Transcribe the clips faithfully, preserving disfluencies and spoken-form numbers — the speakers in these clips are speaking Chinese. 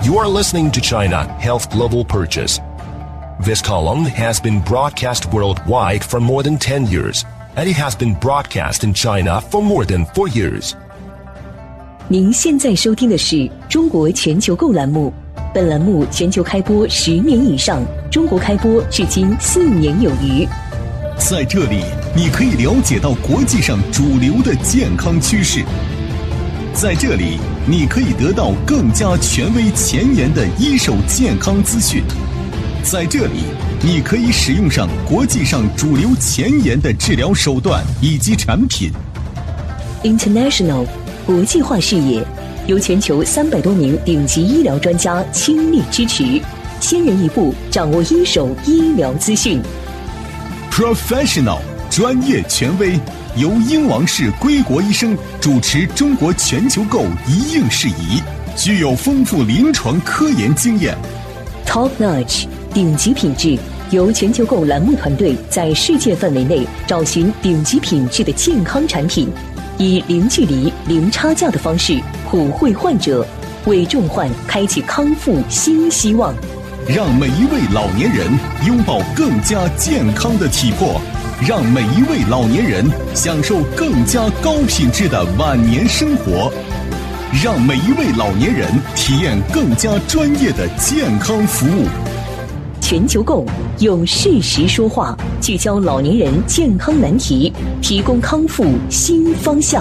You are listening to China Health Global Purchase. This column has been broadcast worldwide for more than ten years, and it has been broadcast in China for more than four years. 您现在收听的是中国全球购栏目，本栏目全球开播十年以上，中国开播至今四年有余。 在这里，你可以了解到国际上主流的健康趋势。在这里，你可以得到更加权威前沿的一手健康资讯。在这里，你可以使用上国际上主流前沿的治疗手段以及产品。 International 国际化视野，由全球三百多名顶级医疗专家倾力支持，先人一步掌握一手医疗资讯。 Professional 专业权威，由英王氏归国医生主持中国全球购一应事宜，具有丰富临床科研经验。 Top Notch 顶级品质，由全球购栏目团队在世界范围内找寻顶级品质的健康产品，以零距离、零差价的方式普惠患者，为众患开启康复新希望。 让每一位老年人拥抱更加健康的体魄，让每一位老年人享受更加高品质的晚年生活，让每一位老年人体验更加专业的健康服务。 全球购用事实说话，聚焦老年人健康难题，提供康复新方向。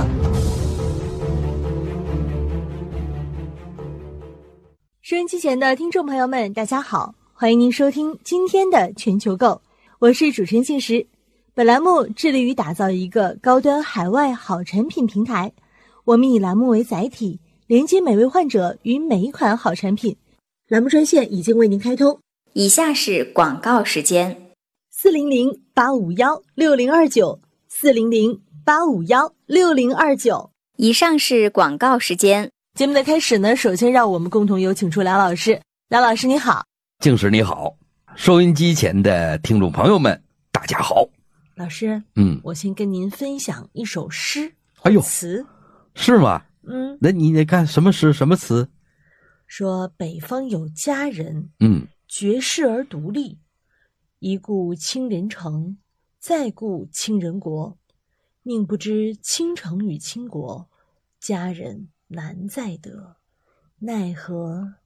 收音机前的听众朋友们，大家好，欢迎您收听今天的全球购，我是主持人信实。本栏目致力于打造一个高端海外好产品平台，我们以栏目为载体，连接每位患者与每一款好产品。栏目专线已经为您开通， 以下是广告时间： 四零零八五幺六零二九，四零零八五幺六零二九。 以上是广告时间。 节目的开始呢，首先让我们共同有请出梁老师。梁老师你好。 静时你好，收音机前的听众朋友们大家好。 老师， 嗯， 我先跟您分享一首诗哎呦词。 是吗？ 嗯， 那你得看什么诗什么词？ 说北方有佳人， 嗯， 绝世而独立，一顾倾人城，再顾倾人国，宁不知倾城与倾国，佳人难再得，奈何